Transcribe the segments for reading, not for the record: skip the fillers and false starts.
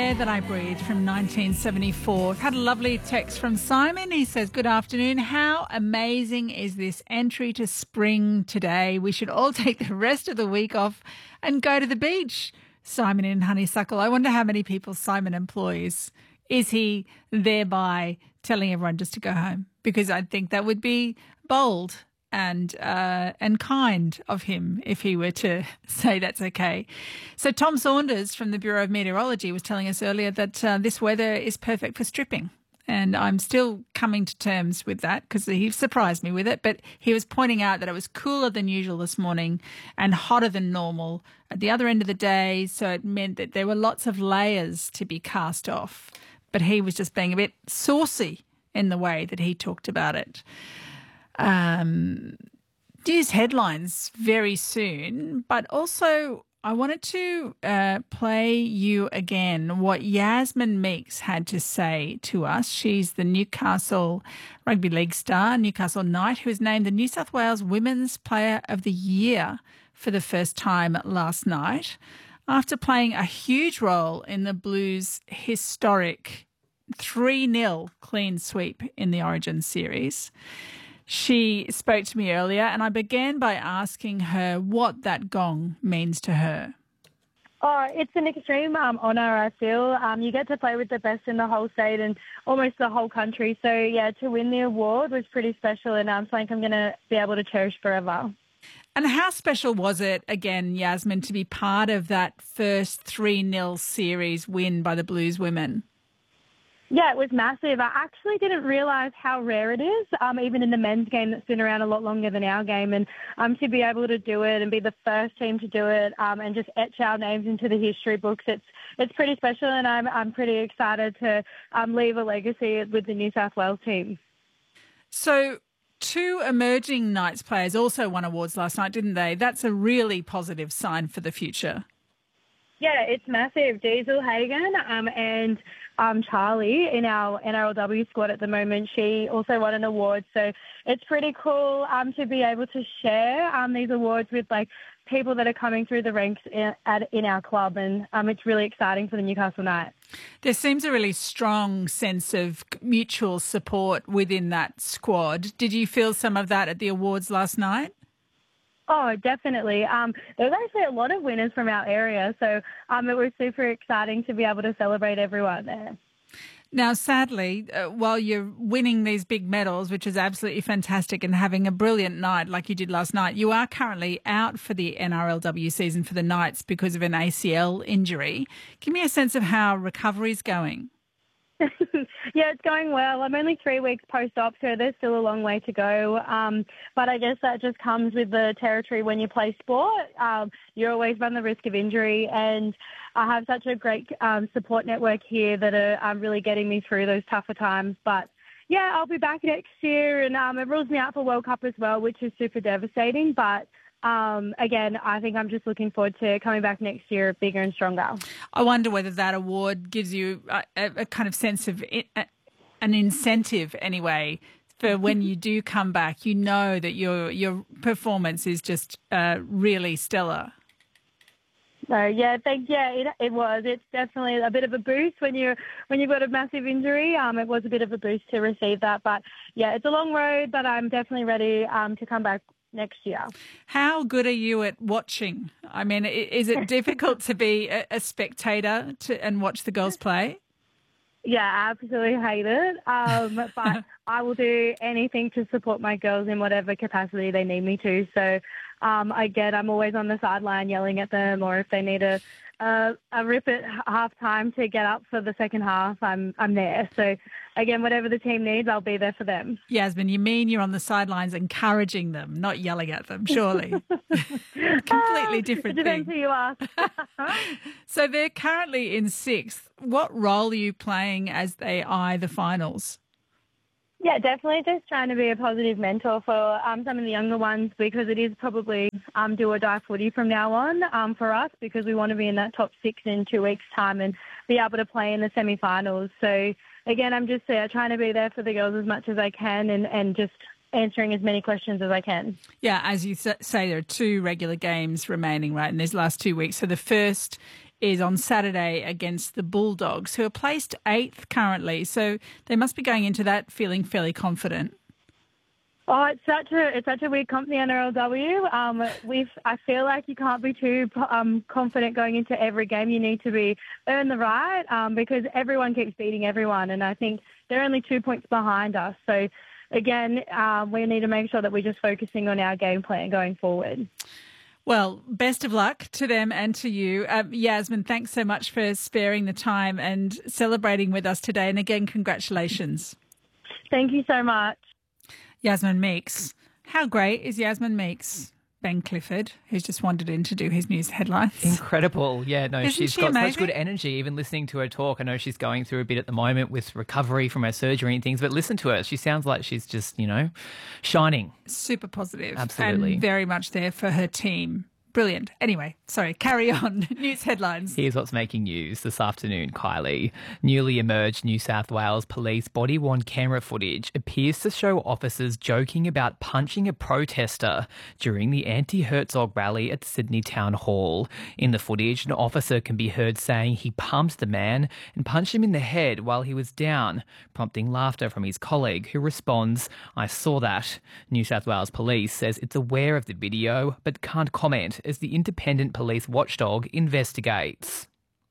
Air That I Breathe from 1974. I've had a lovely text from Simon. He says, good afternoon. How amazing is this entry to spring today? We should all take the rest of the week off and go to the beach. Simon in Honeysuckle. I wonder how many people Simon employs. Is he thereby telling everyone just to go home? Because I think that would be bold and kind of him if he were to say that's okay. So Tom Saunders from the Bureau of Meteorology was telling us earlier that this weather is perfect for stripping. And I'm still coming to terms with that because he surprised me with it. But he was pointing out that it was cooler than usual this morning and hotter than normal at the other end of the day. So it meant that there were lots of layers to be cast off. But he was just being a bit saucy in the way that he talked about it. News headlines very soon, but also I wanted to play you again what Yasmin Meeks had to say to us. She's the Newcastle Rugby League star, Newcastle Knight, who was named the New South Wales Women's Player of the Year for the first time last night after playing a huge role in the Blues' historic 3-0 clean sweep in the Origin series. She spoke to me earlier and I began by asking her what that gong means to her. Oh, it's an extreme honour, I feel. You get to play with the best in the whole state and almost the whole country. So, yeah, to win the award was pretty special and something I'm going to be able to cherish forever. And how special was it, again, Yasmin, to be part of that first 3-0 series win by the Blues women? Yeah, it was massive. I actually didn't realise how rare it is, even in the men's game that's been around a lot longer than our game. And to be able to do it and be the first team to do it and just etch our names into the history books, it's pretty special. And I'm pretty excited to leave a legacy with the New South Wales team. So 2 emerging Knights players also won awards last night, didn't they? That's a really positive sign for the future. Yeah, it's massive. Diesel Hagan and Charlie in our NRLW squad at the moment. She also won an award. So it's pretty cool to be able to share these awards with people that are coming through the ranks in our club. And it's really exciting for the Newcastle Knights. There seems a really strong sense of mutual support within that squad. Did you feel some of that at the awards last night? Oh, definitely. There was actually a lot of winners from our area, so it was super exciting to be able to celebrate everyone there. Now, sadly, while you're winning these big medals, which is absolutely fantastic, and having a brilliant night like you did last night, you are currently out for the NRLW season for the Knights because of an ACL injury. Give me a sense of how recovery's going. Yeah, it's going well. I'm only 3 weeks post-op, so there's still a long way to go. But I guess that just comes with the territory when you play sport. You always run the risk of injury, and I have such a great support network here that are really getting me through those tougher times. But yeah, I'll be back next year, and it rules me out for World Cup as well, which is super devastating. But again, I think I'm just looking forward to coming back next year bigger and stronger. I wonder whether that award gives you a kind of sense of an incentive anyway for when you do come back. You know that your performance is just really stellar. So yeah, it was. It's definitely a bit of a boost when you've got a massive injury. It was a bit of a boost to receive that, but yeah, it's a long road. But I'm definitely ready to come back next year. How good are you at watching? I mean, is it difficult to be a spectator and watch the girls play? Yeah, I absolutely hate it. But I will do anything to support my girls in whatever capacity they need me to. So, again, I'm always on the sideline yelling at them, or if they need a rip at half time to get up for the second half, I'm there. So, again, whatever the team needs, I'll be there for them. Yasmin, you mean you're on the sidelines encouraging them, not yelling at them, surely? Completely different thing. It depends who you ask. So they're currently in 6th. What role are you playing as they eye the finals? Yeah, definitely just trying to be a positive mentor for some of the younger ones, because it is probably do or die footy from now on for us, because we want to be in that top 6 in 2 weeks' time and be able to play in the semi-finals. So, again, I'm just trying to be there for the girls as much as I can and just answering as many questions as I can. Yeah, as you say, there are 2 regular games remaining, right, in these last 2 weeks. So the first is on Saturday against the Bulldogs, who are placed 8th currently. So they must be going into that feeling fairly confident. Oh, it's such a weird comp, the NRLW. I feel like you can't be too confident going into every game. You need to earn the right because everyone keeps beating everyone, and I think they're only 2 points behind us. So, again, we need to make sure that we're just focusing on our game plan going forward. Well, best of luck to them and to you. Yasmin, thanks so much for sparing the time and celebrating with us today. And again, congratulations. Thank you so much. Yasmin Meeks. How great is Yasmin Meeks? Ben Clifford, who's just wandered in to do his news headlines. Incredible. Yeah, no, she's got amazing? such good energy, even listening to her talk. I know she's going through a bit at the moment with recovery from her surgery and things, but listen to her. She sounds like she's just, shining. Super positive. Absolutely. And very much there for her team. Brilliant. Anyway, sorry, carry on. News headlines. Here's what's making news this afternoon, Kylie. Newly emerged New South Wales police body-worn camera footage appears to show officers joking about punching a protester during the anti-Herzog rally at Sydney Town Hall. In the footage, an officer can be heard saying he pumped the man and punched him in the head while he was down, prompting laughter from his colleague, who responds, "I saw that." New South Wales Police says it's aware of the video but can't comment as the independent police watchdog investigates.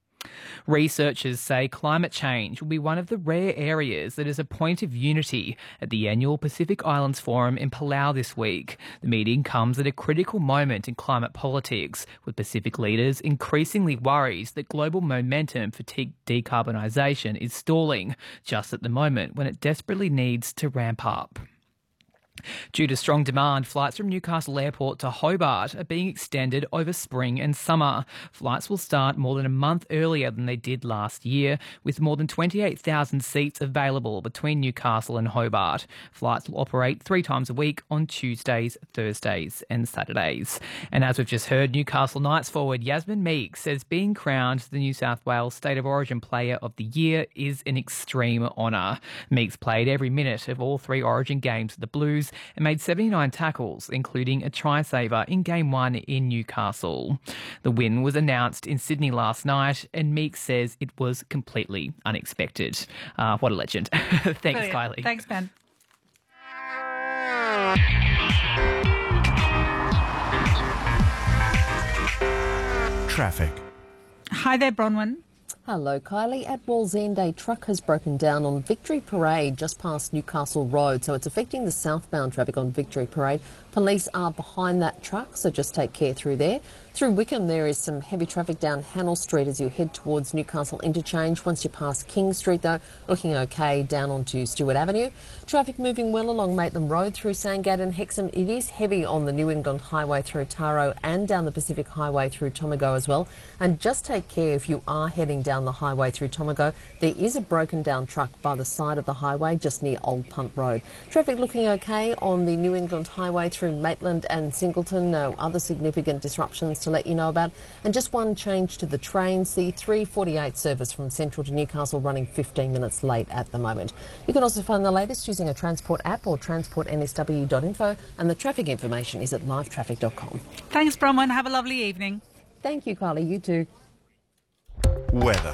Researchers say climate change will be one of the rare areas that is a point of unity at the annual Pacific Islands Forum in Palau this week. The meeting comes at a critical moment in climate politics, with Pacific leaders increasingly worried that global momentum for decarbonisation is stalling, just at the moment when it desperately needs to ramp up. Due to strong demand, flights from Newcastle Airport to Hobart are being extended over spring and summer. Flights will start more than a month earlier than they did last year, with more than 28,000 seats available between Newcastle and Hobart. Flights will operate 3 times a week on Tuesdays, Thursdays and Saturdays. And as we've just heard, Newcastle Knights forward Yasmin Meeks says being crowned the New South Wales State of Origin Player of the Year is an extreme honour. Meeks played every minute of all 3 Origin games for the Blues and made 79 tackles, including a try-saver in Game 1 in Newcastle. The win was announced in Sydney last night, and Meeks says it was completely unexpected. What a legend. Thanks, Brilliant. Kylie. Thanks, Ben. Traffic. Hi there, Bronwyn. Hello, Kylie. At Wallsend, a truck has broken down on Victory Parade just past Newcastle Road, so it's affecting the southbound traffic on Victory Parade. Police are behind that truck, so just take care through there. Through Wickham, there is some heavy traffic down Hannell Street as you head towards Newcastle Interchange. Once you pass King Street, though, looking okay down onto Stewart Avenue. Traffic moving well along Maitland Road through Sandgate and Hexham. It is heavy on the New England Highway through Taro and down the Pacific Highway through Tomago as well. And just take care if you are heading down the highway through Tomago. There is a broken down truck by the side of the highway just near Old Punt Road. Traffic looking okay on the New England Highway through Maitland and Singleton. No other significant disruptions to let you know about. And just one change to the trains. The 3:48 service from Central to Newcastle running 15 minutes late at the moment. You can also find the latest using a Transport app or transportnsw.info, and the traffic information is at livetraffic.com. Thanks, Bronwyn. Have a lovely evening. Thank you, Kylie. You too. Weather.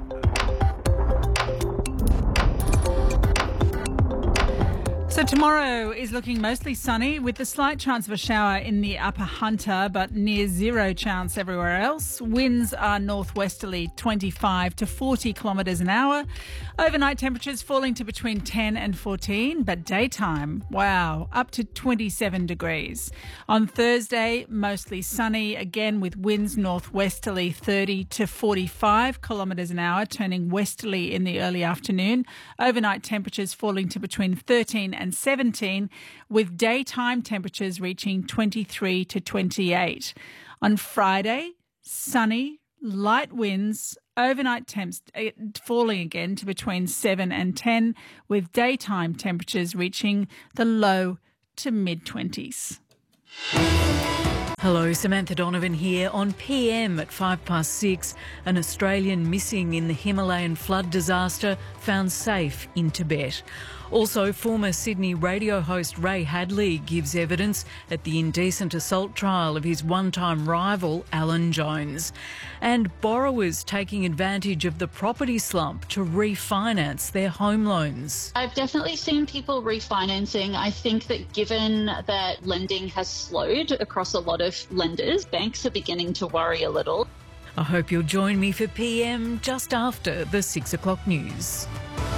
So tomorrow is looking mostly sunny with a slight chance of a shower in the upper Hunter, but near zero chance everywhere else. Winds are northwesterly 25 to 40 kilometres an hour. Overnight temperatures falling to between 10 and 14, but daytime, wow, up to 27 degrees. On Thursday, mostly sunny, again with winds northwesterly 30 to 45 kilometres an hour, turning westerly in the early afternoon. Overnight temperatures falling to between 13 and 17, with daytime temperatures reaching 23 to 28. On Friday, sunny, light winds, overnight temps falling again to between 7 and 10, with daytime temperatures reaching the low to mid-20s. Hello, Samantha Donovan here. On PM at 6:05, an Australian missing in the Himalayan flood disaster found safe in Tibet. Also, former Sydney radio host Ray Hadley gives evidence at the indecent assault trial of his one-time rival Alan Jones. And borrowers taking advantage of the property slump to refinance their home loans. I've definitely seen people refinancing. I think that given that lending has slowed across a lot of lenders, banks are beginning to worry a little. I hope you'll join me for PM just after the 6 o'clock news.